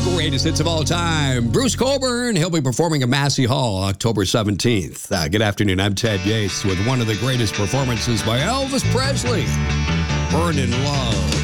the greatest hits of all time. Bruce Cockburn, he'll be performing at Massey Hall October 17th. Good afternoon, I'm Ted Yates with one of the greatest performances by Elvis Presley, Burning Love.